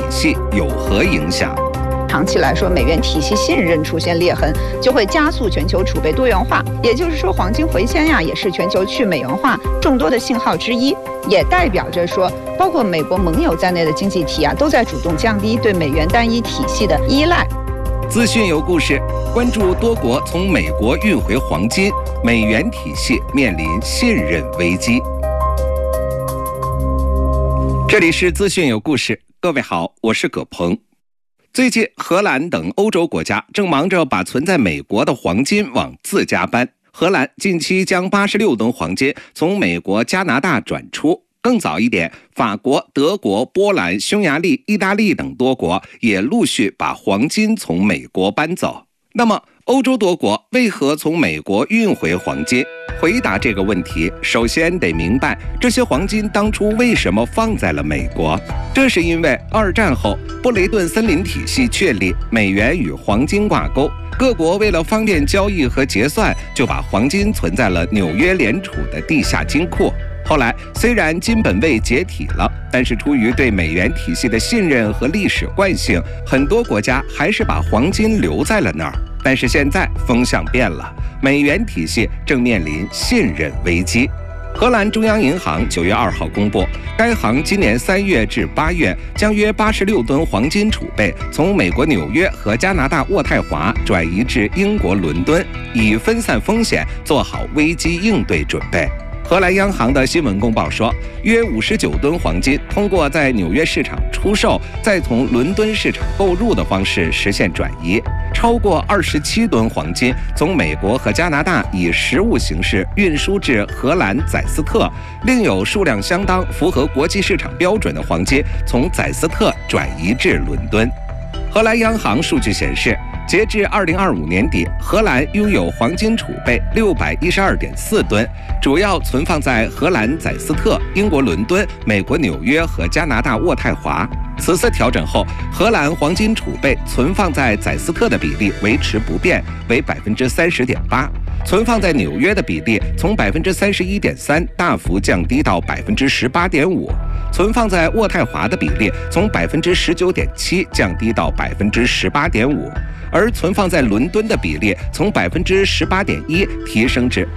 系有何影响？ 长期来说，美元体系信任出现裂痕，就会加速全球储备多元化。也就是说，黄金回迁也是全球去美元化众多的信号之一，也代表着说，包括美国盟友在内的经济体都在主动降低对美元单一体系的依赖。 资讯有故事，关注多国从美国运回黄金，美元体系面临信任危机。这里是资讯有故事，各位好，我是葛鹏。最近，荷兰等欧洲国家正忙着把存在美国的黄金往自家搬。荷兰近期将86吨黄金从美国、加拿大转出。更早一点，法国、德国、波兰、匈牙利、意大利等多国也陆续把黄金从美国搬走。那么，欧洲多国为何从美国运回黄金？回答这个问题，首先得明白这些黄金当初为什么放在了美国。这是因为二战后布雷顿森林体系确立，美元与黄金挂钩，各国为了方便交易和结算，就把黄金存在了纽约联储的地下金库。后来虽然金本位解体了，但是出于对美元体系的信任和历史惯性，很多国家还是把黄金留在了那儿。但是现在风向变了，美元体系正面临信任危机。荷兰中央银行9月2号公布，该行今年3月至8月将约86吨黄金储备从美国纽约和加拿大渥太华转移至英国伦敦，以分散风险，做好危机应对准备。荷兰央行的新闻公报说，约59吨黄金通过在纽约市场出售，再从伦敦市场购入的方式实现转移；超过27吨黄金从美国和加拿大以实物形式运输至荷兰宰斯特，另有数量相当符合国际市场标准的黄金从宰斯特转移至伦敦。荷兰央行数据显示，截至2025年底，荷兰拥有黄金储备612.4吨，主要存放在荷兰宰斯特、英国伦敦、美国纽约和加拿大渥太华。此次调整后，荷兰黄金储备存放在宰斯特的比例维持不变，为30.8%，存放在纽约的比例从31.3%大幅降低到18.5%，存放在渥太华的比例从19.7%降低到18.5%。而存放在伦敦的比例从18.1%提升至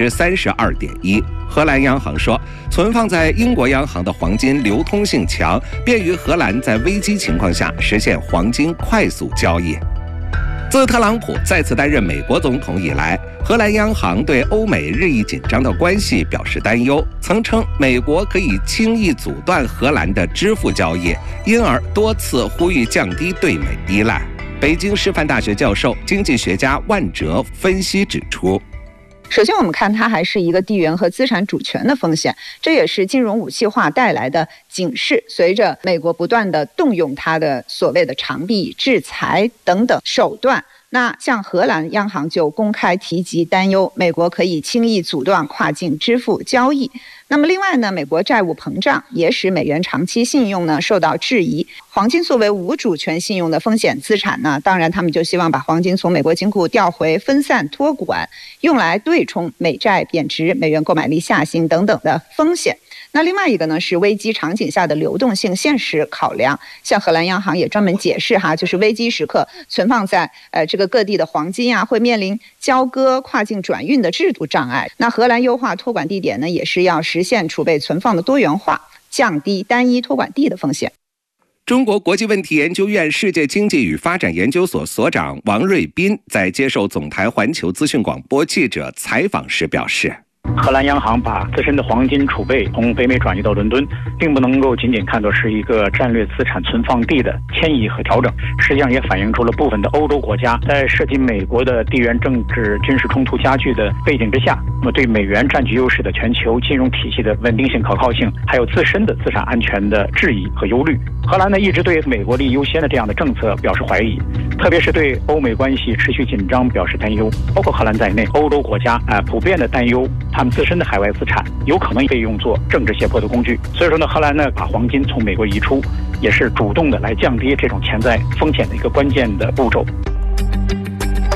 32.1%。荷兰央行说，存放在英国央行的黄金流通性强，便于荷兰在危机情况下实现黄金快速交易。自特朗普再次担任美国总统以来，荷兰央行对欧美日益紧张的关系表示担忧，曾称美国可以轻易阻断荷兰的支付交易，因而多次呼吁降低对美依赖。北京师范大学教授、经济学家万哲分析指出， 首先我们看它还是一个地缘和资产主权的风险，这也是金融武器化带来的警示。随着美国不断的动用它的所谓的长臂制裁等等手段，那像荷兰央行就公开提及担忧美国可以轻易阻断跨境支付交易。那么另外呢，美国债务膨胀也使美元长期信用呢受到质疑。黄金作为无主权信用的风险资产呢，当然他们就希望把黄金从美国金库调回，分散托管，用来对冲美债贬值、美元购买力下行等等的风险。那另外一个呢是危机场景下的流动性现实考量，像荷兰央行也专门解释就是危机时刻存放在这个各地的黄金会面临交割、跨境转运的制度障碍。那荷兰优化托管地点呢，也是要实现储备存放的多元化，降低单一托管地的风险。 中国国际问题研究院世界经济与发展研究所所长王瑞斌在接受总台环球资讯广播记者采访时表示， 荷兰央行把自身的黄金储备从北美转移到伦敦，并不能够仅仅看作是一个战略资产存放地的迁移和调整，实际上也反映出了部分的欧洲国家在涉及美国的地缘政治军事冲突加剧的背景之下，那么对美元占据优势的全球金融体系的稳定性、可靠性，还有自身的资产安全的质疑和忧虑。荷兰呢一直对美国利益优先的这样的政策表示怀疑，特别是对欧美关系持续紧张表示担忧。包括荷兰在内，欧洲国家普遍的担忧他们自身的海外资产有可能被用作政治胁迫的工具。所以说呢，荷兰呢把黄金从美国移出，也是主动的来降低这种潜在风险的一个关键的步骤。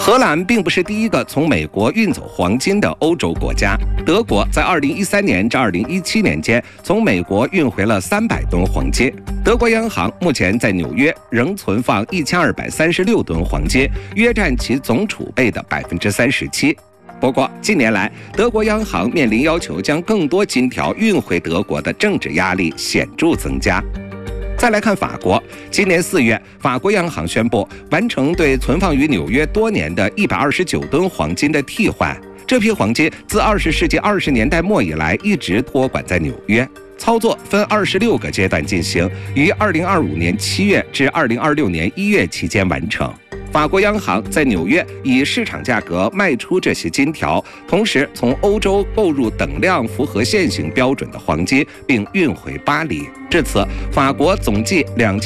荷兰并不是第一个从美国运走黄金的欧洲国家。德国在2013年至2017年间从美国运回了300吨黄金。德国央行目前在纽约仍存放1236吨黄金，约占其总储备的37%。不过，近年来，德国央行面临要求将更多金条运回德国的政治压力显著增加。再来看法国，今年4月，法国央行宣布完成对存放于纽约多年的129吨黄金的替换。这批黄金自20世纪20年代末以来一直托管在纽约，操作分26个阶段进行，于2025年7月至2026年1月期间完成。法国央行在纽约以市场价格卖出这些金条，同时从欧洲购入等量符合现行标准的黄金，并运回巴黎。至此，法国总计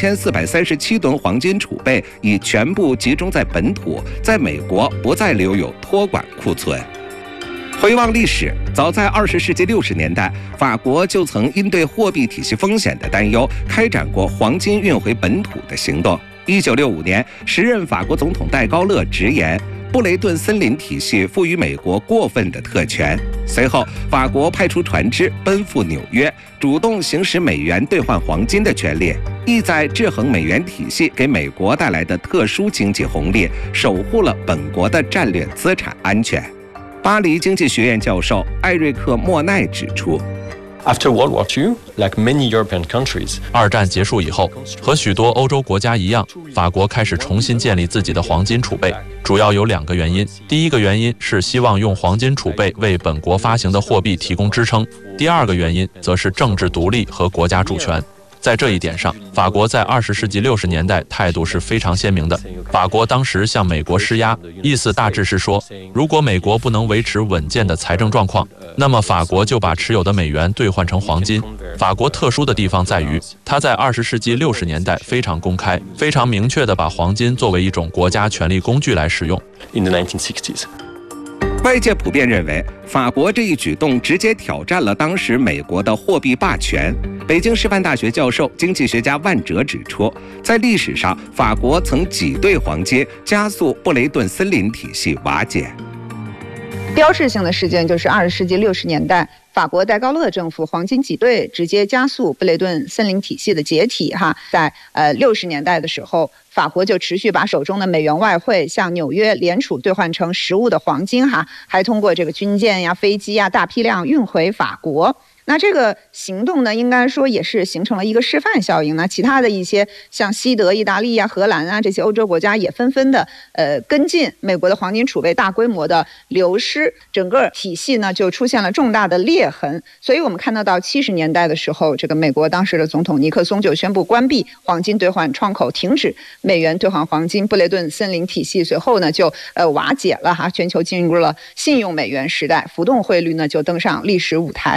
2437吨黄金储备已全部集中在本土，在美国不再留有托管库存。回望历史，早在20世纪60年代，法国就曾因对货币体系风险的担忧，开展过黄金运回本土的行动。1965年，时任法国总统戴高乐直言，布雷顿森林体系赋予美国过分的特权。随后，法国派出船只奔赴纽约，主动行使美元兑换黄金的权利，意在制衡美元体系给美国带来的特殊经济红利，守护了本国的战略资产安全。巴黎经济学院教授艾瑞克·莫奈指出 ，After World War II, like many European countries, 二战结束以后，和许多欧洲国家一样，法国开始重新建立自己的黄金储备，主要有2个原因。第一个原因是希望用黄金储备为本国发行的货币提供支撑，第2个原因则是政治独立和国家主权。在这一点上，法国在20世纪60年代态度是非常鲜明的。法国当时向美国施压，意思大致是说，如果美国不能维持稳健的财政状况，那么法国就把持有的美元兑换成黄金。法国特殊的地方在于，它在20世纪60年代非常公开、非常明确地把黄金作为一种国家权力工具来使用。 In the 1960s. 外界普遍认为，法国这一举动直接挑战了当时美国的货币霸权。北京师范大学教授、经济学家万哲指出，在历史上，法国曾挤兑黄金，加速布雷顿森林体系瓦解。 标志性的事件就是20世纪60年代，法国戴高乐政府黄金挤兑，直接加速布雷顿森林体系的解体。在60年代的时候，法国就持续把手中的美元外汇向纽约联储兑换成实物的黄金，还通过这个军舰呀、飞机呀大批量运回法国。那这个行动呢，应该说也是形成了一个示范效应。那其他的一些像西德、意大利啊、荷兰啊这些欧洲国家也纷纷的跟进美国的黄金储备大规模的流失，整个体系呢就出现了重大的裂痕。所以我们看到70年代的时候，这个美国当时的总统尼克松就宣布关闭黄金兑换窗口，停止美元兑换黄金，布雷顿森林体系随后呢就瓦解了全球进入了信用美元时代，浮动汇率呢就登上历史舞台。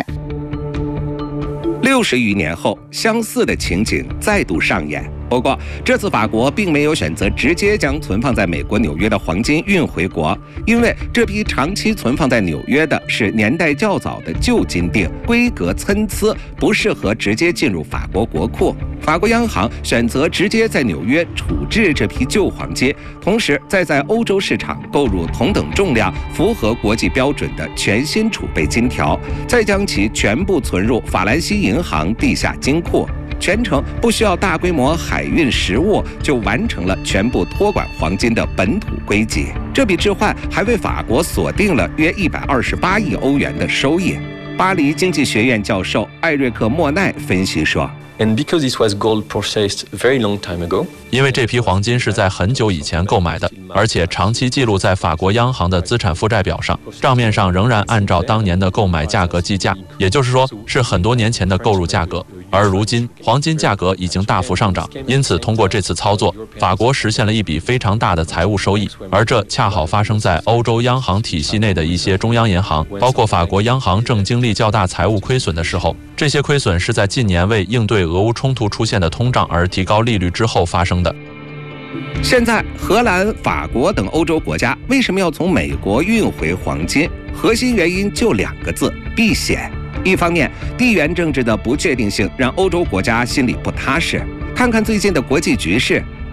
60余年后，相似的情景再度上演。不过，这次法国并没有选择直接将存放在美国纽约的黄金运回国，因为这批长期存放在纽约的是年代较早的旧金锭，规格参差，不适合直接进入法国国库。法国央行选择直接在纽约处置这批旧黄金，同时再在欧洲市场购入同等重量、符合国际标准的全新储备金条，再将其全部存入法兰西银行地下金库。全程不需要大规模海运实物，就完成了全部托管黄金的本土归集。这笔置换还为法国锁定了约128亿欧元的收益。巴黎经济学院教授艾瑞克·莫奈分析说 ，And because it was gold purchased a very long time ago, 因为这批黄金是在很久以前购买的，而且长期记录在法国央行的资产负债表上，账面上仍然按照当年的购买价格计价，也就是说是很多年前的购入价格。而如今黄金价格已经大幅上涨，因此通过这次操作，法国实现了一笔非常大的财务收益，而这恰好发生在欧洲央行体系内的一些中央银行，包括法国央行正经历较大财务亏损的时候。这些亏损是在近年为应对俄乌冲突出现的通胀而提高利率之后发生的。 现在荷兰、法国等欧洲国家为什么要从美国运回黄金？核心原因就2个字：避险。一方面，地缘政治的不确定性让欧洲国家心里不踏实。看看最近的国际局势，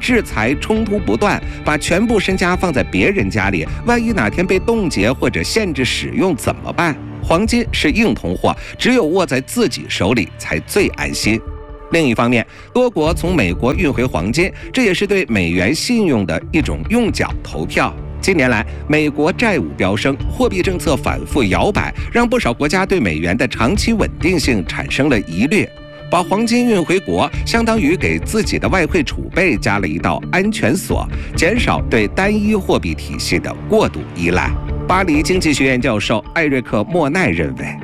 制裁冲突不断，把全部身家放在别人家里，万一哪天被冻结或者限制使用怎么办？黄金是硬通货，只有握在自己手里才最安心。另一方面，多国从美国运回黄金，这也是对美元信用的一种用脚投票。近年来，美国债务飙升，货币政策反复摇摆，让不少国家对美元的长期稳定性产生了疑虑。把黄金运回国，相当于给自己的外汇储备加了一道安全锁，减少对单一货币体系的过度依赖。巴黎经济学院教授艾瑞克·莫奈认为，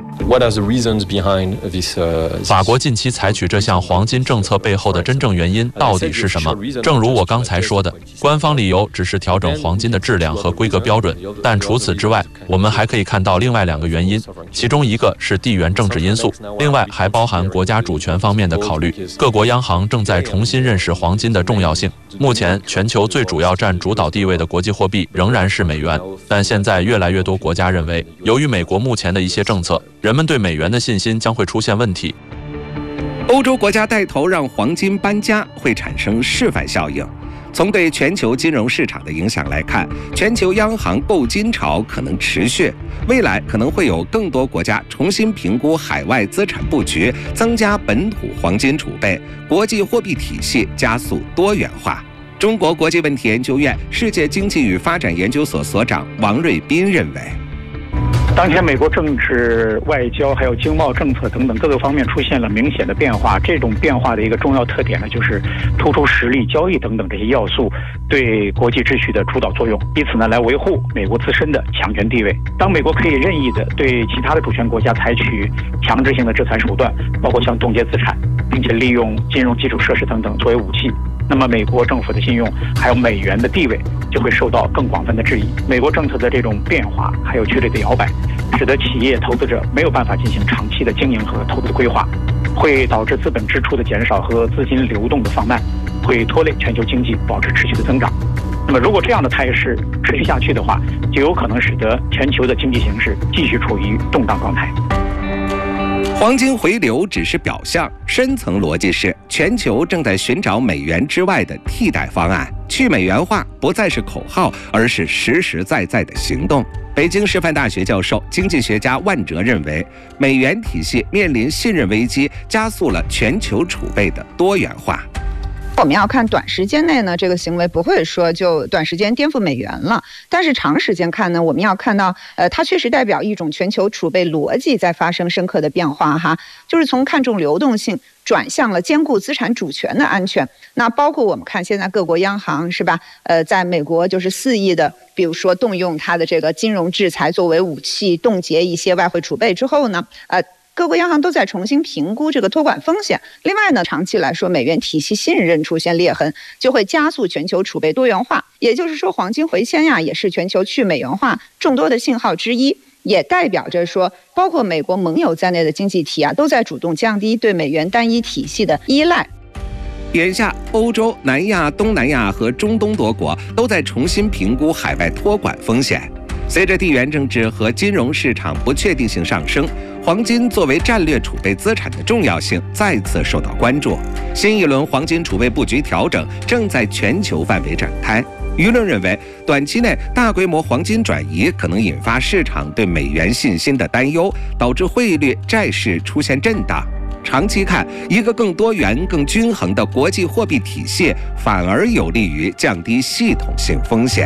法国近期采取这项黄金政策背后的真正原因到底是什么？正如我刚才说的，官方理由只是调整黄金的质量和规格标准，但除此之外，我们还可以看到另外2个原因，其中一个是地缘政治因素，另外还包含国家主权方面的考虑。各国央行正在重新认识黄金的重要性。目前，全球最主要占主导地位的国际货币仍然是美元，但现在越来越多国家认为，由于美国目前的一些政策，人们对美元的信心将会出现问题。 欧洲国家带头让黄金搬家，会产生示范效应。从对全球金融市场的影响来看，全球央行购金潮可能持续，未来可能会有更多国家重新评估海外资产布局，增加本土黄金储备，国际货币体系加速多元化。中国国际问题研究院世界经济与发展研究所所长王瑞斌认为， 当前美国政治、外交还有经贸政策等等各个方面出现了明显的变化，这种变化的一个重要特点呢，就是突出实力、交易等等这些要素对国际秩序的主导作用，以此呢来维护美国自身的强权地位。当美国可以任意的对其他的主权国家采取强制性的制裁手段，包括像冻结资产，并且利用金融基础设施等等作为武器，那么美国政府的信用还有美元的地位就会受到更广泛的质疑。美国政策的这种变化还有剧烈的摇摆，使得企业投资者没有办法进行长期的经营和投资规划，会导致资本支出的减少和资金流动的放慢，会拖累全球经济保持持续的增长。那么如果这样的态势持续下去的话，就有可能使得全球的经济形势继续处于动荡状态。 黄金回流只是表象，深层逻辑是全球正在寻找美元之外的替代方案。去美元化不再是口号，而是实实在在的行动。北京师范大学教授、经济学家万哲认为，美元体系面临信任危机，加速了全球储备的多元化。 我们要看短时间内呢，这个行为不会说就短时间颠覆美元了，但是长时间看呢，我们要看到，它确实代表一种全球储备逻辑在发生深刻的变化哈，就是从看重流动性转向了兼顾资产主权的安全。那包括我们看现在各国央行是吧？在美国就是肆意的，比如说动用它的这个金融制裁作为武器，冻结一些外汇储备之后呢，各国央行都在重新评估这个托管风险。另外呢，长期来说，美元体系信任出现裂痕，就会加速全球储备多元化。也就是说，黄金回迁呀，也是全球去美元化众多的信号之一，也代表着说，包括美国盟友在内的经济体啊，都在主动降低对美元单一体系的依赖。 眼下，欧洲、南亚、东南亚和中东多国都在重新评估海外托管风险。随着地缘政治和金融市场不确定性上升，黄金作为战略储备资产的重要性再次受到关注。新一轮黄金储备布局调整正在全球范围展开。舆论认为，短期内大规模黄金转移可能引发市场对美元信心的担忧，导致汇率、债市出现震荡。长期看，一个更多元、更均衡的国际货币体系反而有利于降低系统性风险。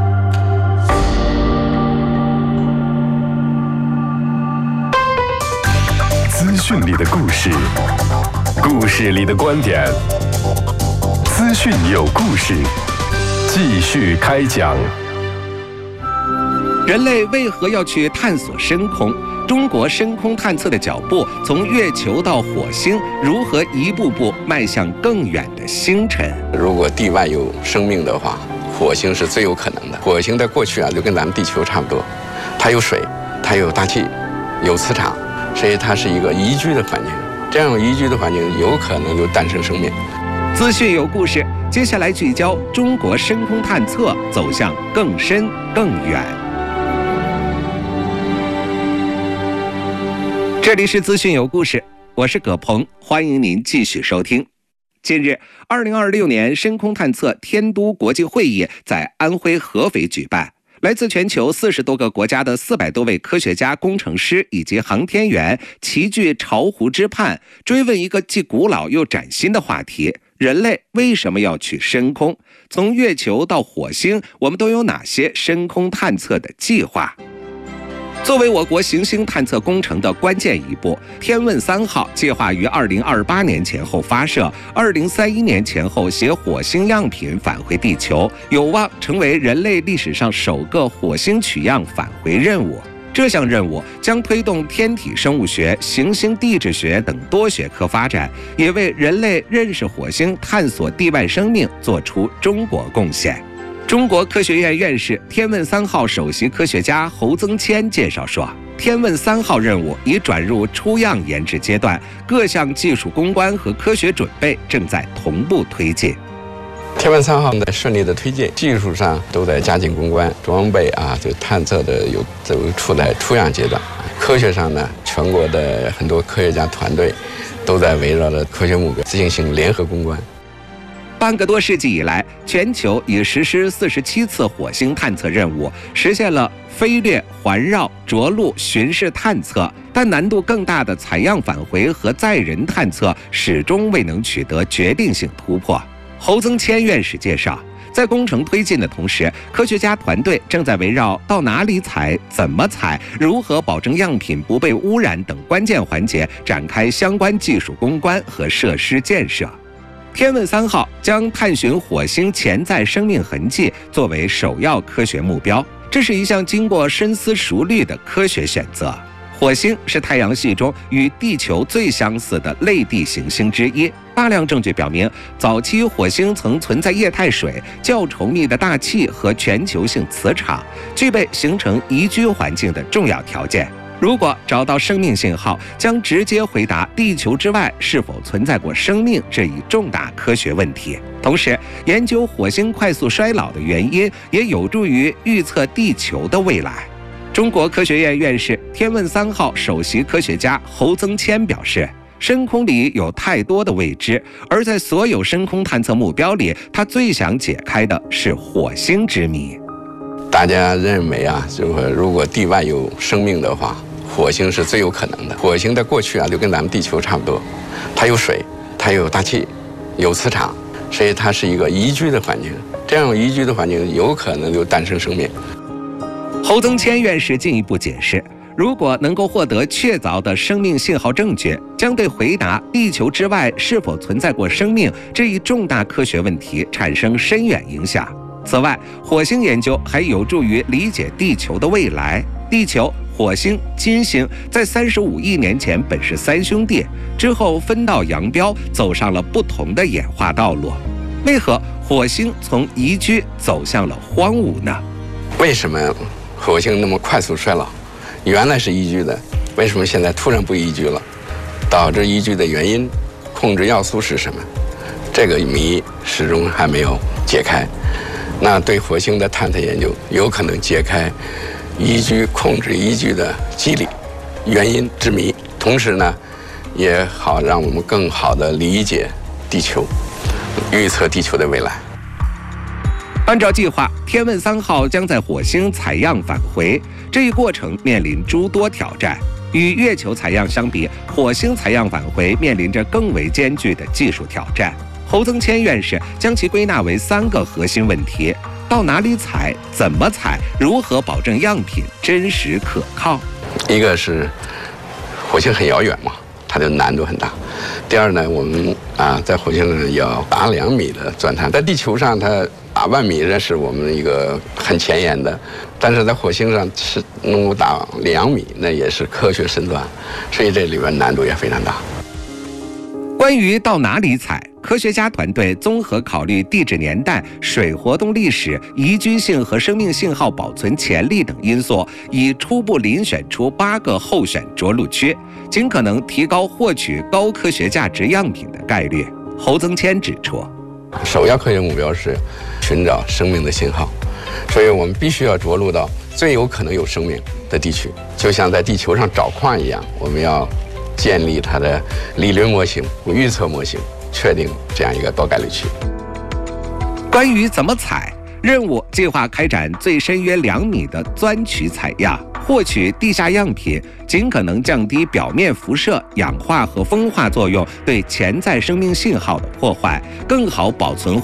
资讯里的故事，故事里的观点，资讯有故事，继续开讲。 人类为何要去探索深空？中国深空探测的脚步从月球到火星，如何一步步迈向更远的星辰？ 如果地外有生命的话，火星是最有可能的。火星在过去就跟咱们地球差不多，它有水，它有大气，有磁场，所以它是一个宜居的环境。这样宜居的环境有可能就诞生生命。 资讯有故事，接下来聚焦中国深空探测走向更深更远。这里是资讯有故事，我是葛鹏，欢迎您继续收听。 近日，2026年深空探测天都国际会议在安徽合肥举办。来自全球40多个国家的400多位科学家、工程师以及航天员齐聚巢湖之畔，追问一个既古老又崭新的话题：人类为什么要去深空？从月球到火星，我们都有哪些深空探测的计划？作为我国行星探测工程的关键一步，天问3号计划于2028年前后发射，2031年前后携火星样品返回地球，有望成为人类历史上首个火星取样返回任务。这项任务将推动天体生物学、行星地质学等多学科发展，也为人类认识火星、探索地外生命做出中国贡献。中国科学院院士、天问3号首席科学家侯增谦介绍说，天问3号任务已转入出样研制阶段，各项技术攻关和科学准备正在同步推进。 天问3号的顺利的推进，技术上都在加紧攻关，装备就探测的都处在出样阶段。科学上呢，全国的很多科学家团队都在围绕着科学目标进行联合攻关。 半个多世纪以来，全球已实施47次火星探测任务，实现了飞掠、环绕、着陆、巡视探测，但难度更大的采样返回和载人探测始终未能取得决定性突破。侯增谦院士介绍，在工程推进的同时，科学家团队正在围绕到哪里采、怎么采、如何保证样品不被污染等关键环节展开相关技术攻关和设施建设。天问3号将探寻火星潜在生命痕迹作为首要科学目标，这是一项经过深思熟虑的科学选择。火星是太阳系中与地球最相似的类地行星之一，大量证据表明，早期火星曾存在液态水、较稠密的大气和全球性磁场，具备形成宜居环境的重要条件。如果找到生命信号，将直接回答地球之外是否存在过生命这一重大科学问题。同时，研究火星快速衰老的原因，也有助于预测地球的未来。中国科学院院士、天问3号首席科学家侯增谦表示，深空里有太多的未知，而在所有深空探测目标里，他最想解开的是火星之谜。 大家认为就是如果地外有生命的话，火星是最有可能的。火星在过去就跟咱们地球差不多，它有水，它有大气，有磁场，所以它是一个宜居的环境。这样宜居的环境有可能就诞生生命。 侯增谦院士进一步解释，如果能够获得确凿的生命信号证据，将对回答地球之外是否存在过生命这一重大科学问题产生深远影响。此外，火星研究还有助于理解地球的未来。地球、火星、金星在35亿年前本是3兄弟，之后分道扬镳，走上了不同的演化道路。为何火星从宜居走向了荒芜呢？ 为什么火星那么快速衰老？原来是宜居的，为什么现在突然不宜居了？导致宜居的原因、控制要素是什么？这个谜始终还没有解开。那对火星的探测研究有可能解开宜居、控制宜居的机理、原因之谜，同时呢，也好让我们更好地理解地球，预测地球的未来。 按照计划，天问3号将在火星采样返回，这一过程面临诸多挑战。与月球采样相比，火星采样返回面临着更为艰巨的技术挑战。侯增谦院士将其归纳为3个核心问题：到哪里采、怎么采、如何保证样品真实可靠。 一个是火星很遥远嘛，它的难度很大。第二呢，我们在火星上要打2米的钻探，在地球上它打1万米，这是我们一个很前沿的，但是在火星上是能够打2米，那也是科学深钻，所以这里边难度也非常大。 关于到哪里采，科学家团队综合考虑地质年代、水活动历史、宜居性和生命信号保存潜力等因素，已初步遴选出8个候选着陆区，尽可能提高获取高科学价值样品的概率。侯增谦指出， 首要科学目标是寻找生命的信号，所以我们必须要着陆到最有可能有生命的地区，就像在地球上找矿一样，我们要建立它的理论模型、预测模型， 确定这样一个多概率区。 关于怎么采，任务计划开展最深约2米的钻渠采样，获取地下样品，尽可能降低表面辐射、氧化和风化作用对潜在生命信号的破坏，更好保存